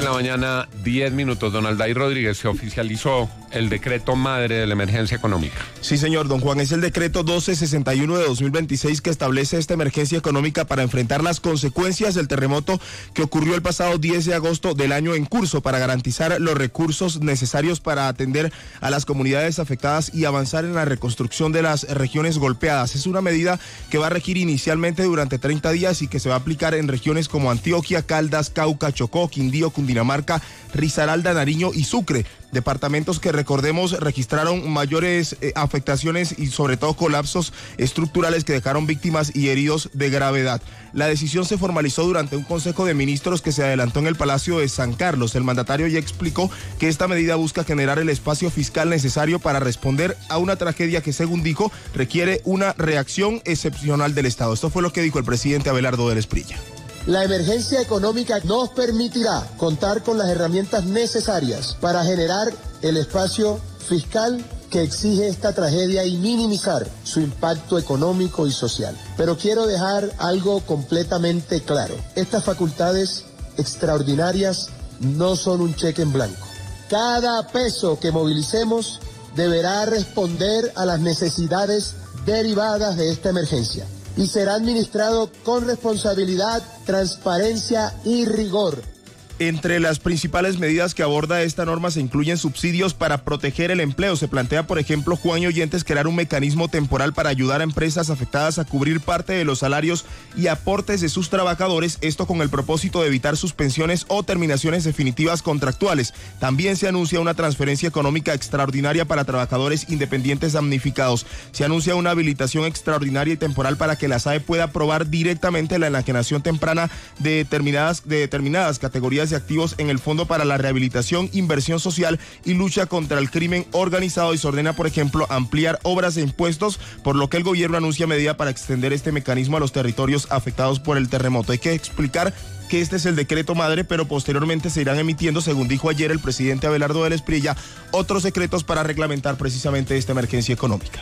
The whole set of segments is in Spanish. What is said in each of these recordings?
mañana, 10 minutos. Don Aldair Rodríguez, se oficializó el decreto madre de la emergencia económica. Sí, señor, don Juan, es el decreto 1261 de 2026 que establece esta emergencia económica para enfrentar las consecuencias del terremoto que ocurrió el pasado 10 de agosto del año en curso, para garantizar los recursos necesarios para atender a las comunidades afectadas y avanzar en la reconstrucción de las regiones golpeadas. Es una medida que va a regir inicialmente durante 30 días y que se va a aplicar en regiones como Antioquia, Caldas, Cauca, Chocó, Quindío, Cundinamarca, Risaralda, Nariño y Sucre, departamentos que, recordemos, registraron mayores afectaciones y sobre todo colapsos estructurales que dejaron víctimas y heridos de gravedad. La decisión se formalizó durante un consejo de ministros que se adelantó en el Palacio de San Carlos. El mandatario ya explicó que esta medida busca generar el espacio fiscal necesario para responder a una tragedia que, según dijo, requiere una reacción excepcional del Estado. Esto fue lo que dijo el presidente Abelardo del Esprilla. La emergencia económica nos permitirá contar con las herramientas necesarias para generar el espacio fiscal que exige esta tragedia y minimizar su impacto económico y social. Pero quiero dejar algo completamente claro. Estas facultades extraordinarias no son un cheque en blanco. Cada peso que movilicemos deberá responder a las necesidades derivadas de esta emergencia y será administrado con responsabilidad, transparencia y rigor. Entre las principales medidas que aborda esta norma se incluyen subsidios para proteger el empleo. Se plantea, por ejemplo, Juan y oyentes, crear un mecanismo temporal para ayudar a empresas afectadas a cubrir parte de los salarios y aportes de sus trabajadores, esto con el propósito de evitar suspensiones o terminaciones definitivas contractuales. También se anuncia una transferencia económica extraordinaria para trabajadores independientes damnificados. Se anuncia una habilitación extraordinaria y temporal para que la SAE pueda aprobar directamente la enajenación temprana de determinadas categorías de activos en el Fondo para la Rehabilitación, Inversión Social y Lucha contra el Crimen Organizado, y se ordena, por ejemplo, ampliar obras e impuestos, por lo que el gobierno anuncia medida para extender este mecanismo a los territorios afectados por el terremoto. Hay que explicar que este es el decreto madre, pero posteriormente se irán emitiendo, según dijo ayer el presidente Abelardo del Esprilla, otros decretos para reglamentar precisamente esta emergencia económica.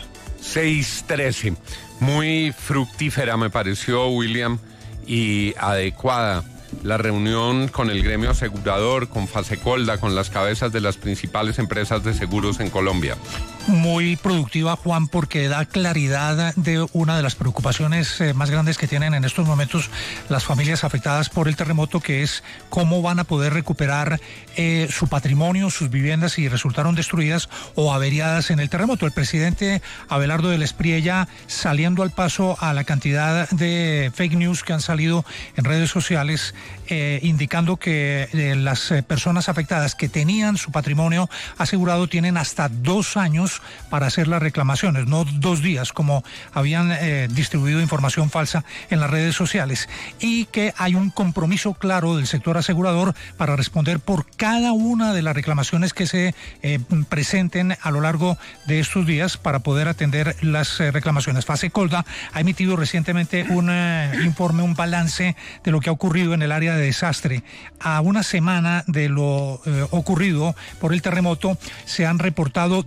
6:13. Muy fructífera me pareció, William, y adecuada la reunión con el gremio asegurador, con Fasecolda, con las cabezas de las principales empresas de seguros en Colombia. Muy productiva, Juan, porque da claridad de una de las preocupaciones más grandes que tienen en estos momentos las familias afectadas por el terremoto, que es cómo van a poder recuperar su patrimonio, sus viviendas, si resultaron destruidas o averiadas en el terremoto. El presidente Abelardo del Espriella, saliendo al paso a la cantidad de fake news que han salido en redes sociales, indicando que las personas afectadas que tenían su patrimonio asegurado tienen hasta 2 años para hacer las reclamaciones, no 2 días como habían distribuido información falsa en las redes sociales, y que hay un compromiso claro del sector asegurador para responder por cada una de las reclamaciones que se presenten a lo largo de estos días para poder atender las reclamaciones. Fasecolda ha emitido recientemente un informe, un balance de lo que ha ocurrido en el área de desastre. A una semana de lo ocurrido por el terremoto, se han reportado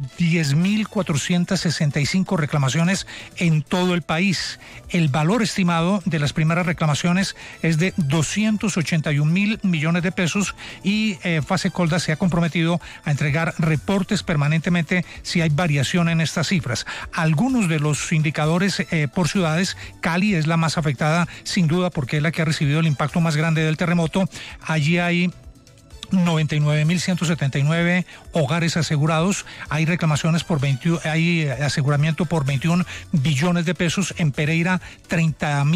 10.465 reclamaciones en todo el país. El valor estimado de las primeras reclamaciones es de 281.000 millones de pesos y Fasecolda se ha comprometido a entregar reportes permanentemente si hay variación en estas cifras. Algunos de los indicadores por ciudades, Cali es la más afectada sin duda porque es la que ha recibido el impacto más grande del terremoto. Allí hay 99.179 hogares asegurados, hay reclamaciones por hay aseguramiento por 21 billones de pesos. En Pereira, 30.000